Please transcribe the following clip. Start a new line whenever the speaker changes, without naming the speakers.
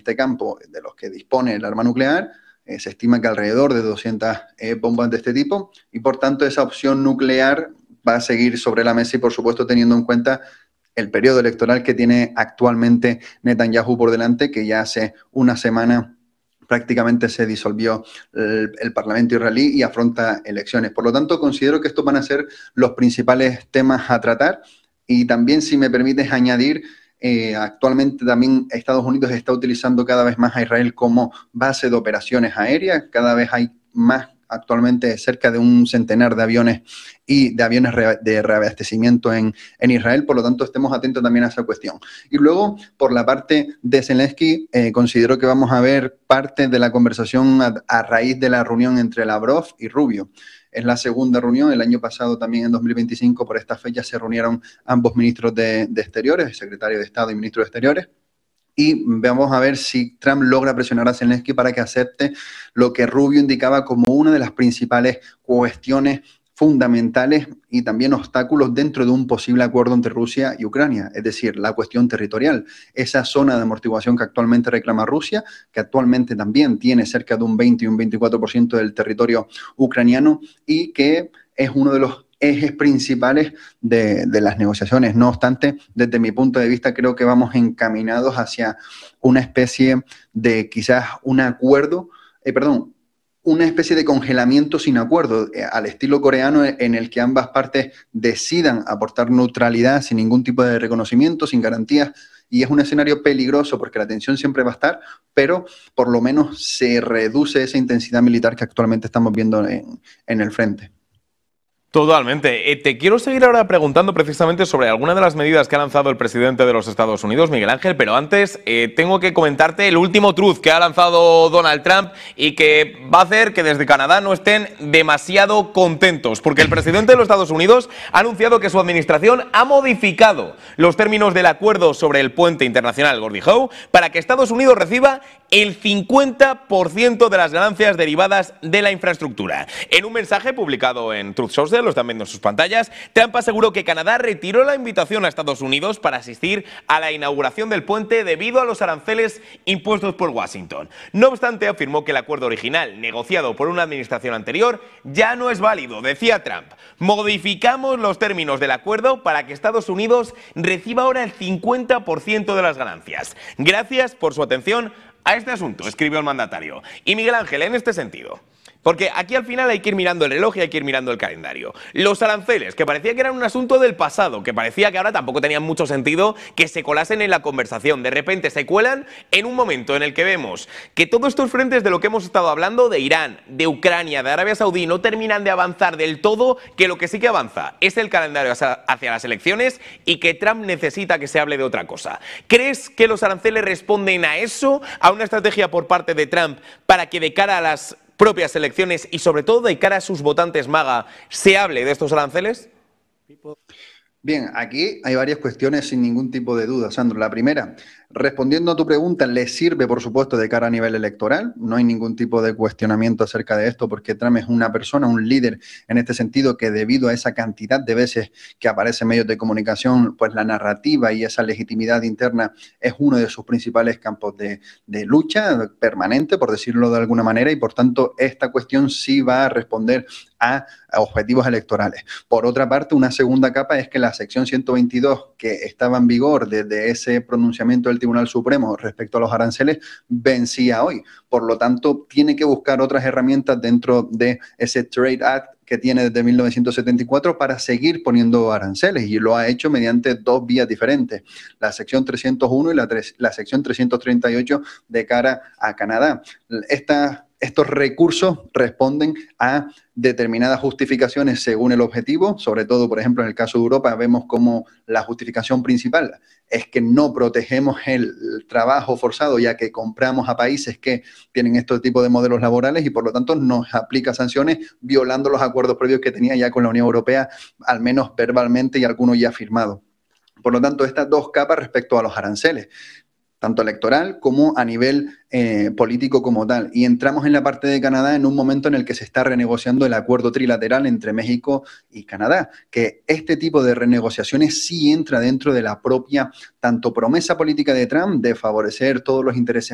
este campo de los que dispone el arma nuclear. Se estima que alrededor de 200 bombas de este tipo, y por tanto esa opción nuclear va a seguir sobre la mesa y, por supuesto, teniendo en cuenta el periodo electoral que tiene actualmente Netanyahu por delante, que ya hace una semana prácticamente se disolvió el Parlamento israelí y afronta elecciones. Por lo tanto, considero que estos van a ser los principales temas a tratar. Y también, si me permites añadir, actualmente también Estados Unidos está utilizando cada vez más a Israel como base de operaciones aéreas. Cada vez hay más, actualmente cerca de un centenar de aviones y de aviones de reabastecimiento en Israel. Por lo tanto, estemos atentos también a esa cuestión. Y luego, por la parte de Zelensky, considero que vamos a ver parte de la conversación a raíz de la reunión entre Lavrov y Rubio. Es la segunda reunión. El año pasado, también en 2025, por esta fecha, se reunieron ambos ministros de Exteriores, el secretario de Estado y ministro de Exteriores. Y vamos a ver si Trump logra presionar a Zelensky para que acepte lo que Rubio indicaba como una de las principales cuestiones fundamentales y también obstáculos dentro de un posible acuerdo entre Rusia y Ucrania, es decir, la cuestión territorial, esa zona de amortiguación que actualmente reclama Rusia, que actualmente también tiene cerca de un 20 y un 24% del territorio ucraniano y que es uno de los ejes principales de las negociaciones. No obstante, desde mi punto de vista, creo que vamos encaminados hacia una especie de quizás un acuerdo, una especie de congelamiento sin acuerdo, al estilo coreano, en el que ambas partes decidan aportar neutralidad sin ningún tipo de reconocimiento, sin garantías, y es un escenario peligroso porque la tensión siempre va a estar, pero por lo menos se reduce esa intensidad militar que actualmente estamos viendo en el frente.
Totalmente. Te quiero seguir ahora preguntando precisamente sobre algunas de las medidas que ha lanzado el presidente de los Estados Unidos, Miguel Ángel, pero antes tengo que comentarte el último truth que ha lanzado Donald Trump y que va a hacer que desde Canadá no estén demasiado contentos, porque el presidente de los Estados Unidos ha anunciado que su administración ha modificado los términos del acuerdo sobre el puente internacional Gordie Howe para que Estados Unidos reciba el 50% de las ganancias derivadas de la infraestructura. En un mensaje publicado en Truth Social, lo están viendo en sus pantallas, Trump aseguró que Canadá retiró la invitación a Estados Unidos para asistir a la inauguración del puente debido a los aranceles impuestos por Washington. No obstante, afirmó que el acuerdo original, negociado por una administración anterior, ya no es válido. Decía Trump: modificamos los términos del acuerdo para que Estados Unidos reciba ahora el 50% de las ganancias. Gracias por su atención a este asunto, escribió el mandatario. Y Miguel Ángel, en este sentido, porque aquí al final hay que ir mirando el reloj y hay que ir mirando el calendario. Los aranceles, que parecía que eran un asunto del pasado, que parecía que ahora tampoco tenían mucho sentido que se colasen en la conversación. De repente se cuelan en un momento en el que vemos que todos estos frentes de lo que hemos estado hablando, de Irán, de Ucrania, de Arabia Saudí, no terminan de avanzar del todo, que lo que sí que avanza es el calendario hacia las elecciones y que Trump necesita que se hable de otra cosa. ¿Crees que los aranceles responden a eso, a una estrategia por parte de Trump para que de cara a las propias elecciones y sobre todo de cara a sus votantes MAGA se hable de estos aranceles?
Bien, aquí hay varias cuestiones sin ningún tipo de duda, Sandro. La primera, respondiendo a tu pregunta, le sirve, por supuesto, de cara a nivel electoral. No hay ningún tipo de cuestionamiento acerca de esto, porque Trump es una persona, un líder en este sentido, que debido a esa cantidad de veces que aparece en medios de comunicación, pues la narrativa y esa legitimidad interna es uno de sus principales campos de lucha permanente, por decirlo de alguna manera, y por tanto esta cuestión sí va a responder a objetivos electorales. Por otra parte, una segunda capa es que la sección 122, que estaba en vigor desde ese pronunciamiento del Tribunal Supremo respecto a los aranceles, vencía hoy. Por lo tanto, tiene que buscar otras herramientas dentro de ese Trade Act que tiene desde 1974 para seguir poniendo aranceles, y lo ha hecho mediante dos vías diferentes, la sección 301 y la sección 338 de cara a Canadá. Estos recursos responden a determinadas justificaciones según el objetivo, sobre todo, por ejemplo, en el caso de Europa, vemos como la justificación principal es que no protegemos el trabajo forzado, ya que compramos a países que tienen este tipo de modelos laborales y, por lo tanto, nos aplica sanciones violando los acuerdos previos que tenía ya con la Unión Europea, al menos verbalmente, y algunos ya firmados. Por lo tanto, estas dos capas respecto a los aranceles, tanto electoral como a nivel político como tal. Y entramos en la parte de Canadá en un momento en el que se está renegociando el acuerdo trilateral entre México y Canadá, que este tipo de renegociaciones sí entra dentro de la propia tanto promesa política de Trump de favorecer todos los intereses